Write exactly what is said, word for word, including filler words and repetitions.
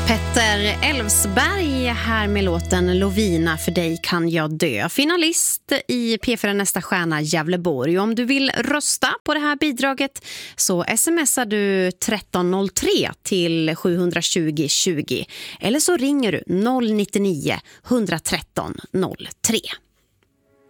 Petter Elfsberg här med låten Lovina, för dig kan jag dö. Finalist i P fyra Nästa stjärna Gävleborg. Om du vill rösta på det här bidraget så smsar du tretton noll tre till sju två noll tjugo eller så ringer du noll nio nio ett ett tre noll tre.